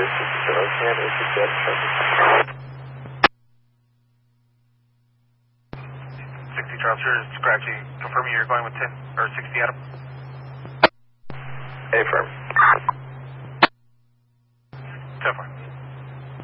Charles, here's Scratchy. Confirming you're going with 10 or 60 Adam. Affirm.